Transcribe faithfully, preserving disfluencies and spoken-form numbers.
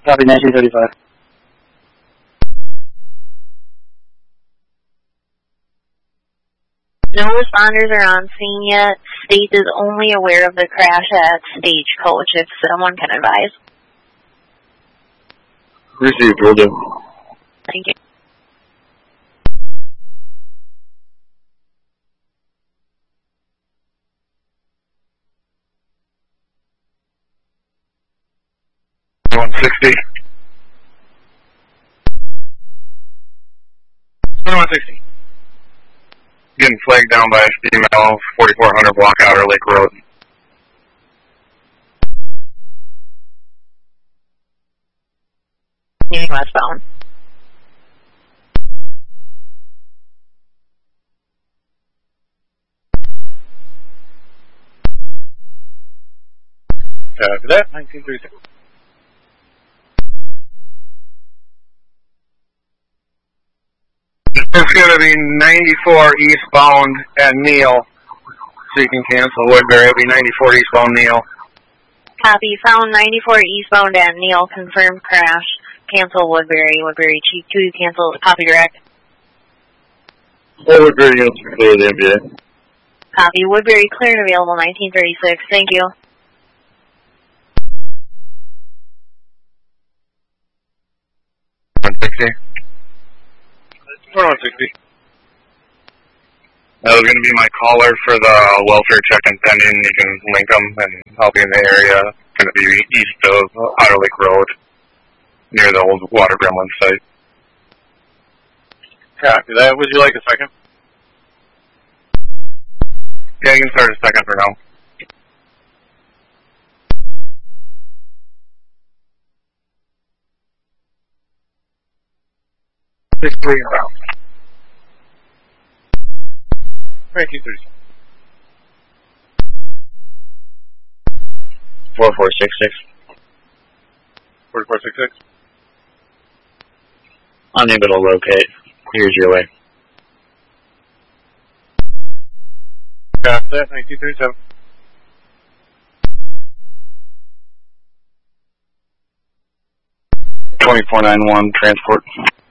Copy, nineteen thirty-five. No responders are on scene yet. State is only aware of the crash at Stagecoach, if someone can advise. Received, will do. Thank you. one sixty. one sixty. Getting flagged down by a female, forty-four hundred block Outer Lake Road. Westbound. Copy that, nineteen thirty-six. It's going to be ninety-four eastbound at Neal. So you can cancel Woodbury. It'll be ninety-four eastbound Neal. Copy. Found ninety-four eastbound at Neal. Confirmed crash. Cancel Woodbury. Woodbury Chief two. Cancel. Copy direct. All Woodbury units are clear the M B A. Copy. Woodbury clear and available nineteen thirty-six. Thank you. one sixty. one sixty. That was going to be my caller for the welfare check and pending. You can link them and I'll be in the area. It's going to be east of Outer Lake Road, near the old water gremlin site. Copy that. Would you like a second? Yeah, you can start a second for now. Six three around. nineteen thirty. Four four six six. Forty four six six. Unable to locate. Here's your way. Got that. Nineteen thirty seven. Twenty four nine one transport.